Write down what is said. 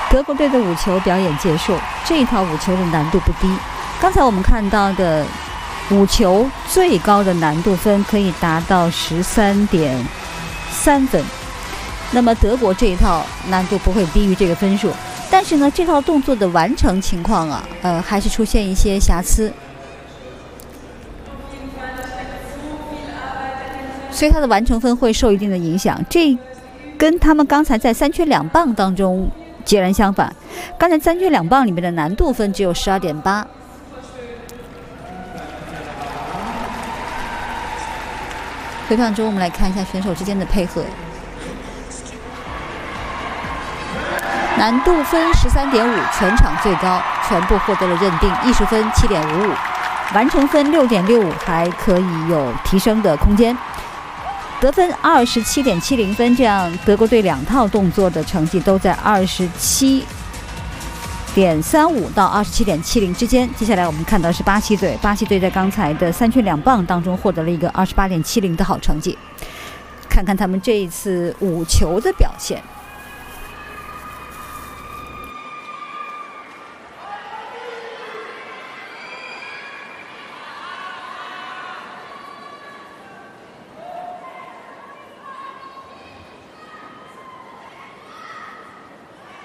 德国队的五球表演结束，这一套五球的难度不低。刚才我们看到的五球最高的难度分可以达到13.3分，那么德国这一套难度不会低于这个分数，但是呢，这套动作的完成情况还是出现一些瑕疵，所以它的完成分会受一定的影响。这跟他们刚才在3圈2棒当中截然相反，刚才3圈2棒里面的难度分只有12.8。回放中，我们来看一下选手之间的配合。难度分13.5，全场最高，全部获得了认定。艺术分7.55，完成分6.65，还可以有提升的空间。得分27.70分，这样德国队2套动作的成绩都在27.35到27.70之间。接下来我们看到是巴西队，巴西队在刚才的3圈2棒当中获得了一个28.70的好成绩。看看他们这一次五球的表现。